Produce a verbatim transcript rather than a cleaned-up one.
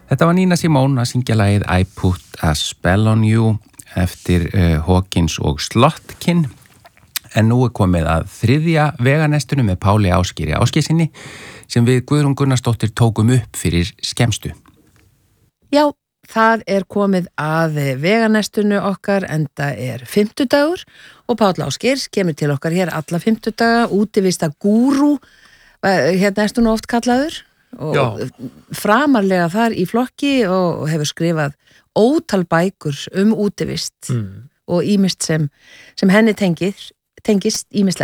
Þetta var Nina Simone að syngja lagið I Put a Spell on You eftir uh, Hawkins og Slotkin. En nú er komið að þriðja veganestinu með Páli Ásgeiri Ásgeirssyni sem við Guðrún Gunnarsdóttir tókum upp fyrir skemmstu. Já, það er komið að veganestinu okkar enda er fimmtudagur og Páll Ásgeirs kemur til okkar hér alla fimmtudaga, útivista gúrú, hérna ertu nú oft kallaður og Já. framarlega þar í flokki og hefur skrifað ótal bækur um útivist mm. og ýmist sem, sem henni tengir, tengist ýmislegt.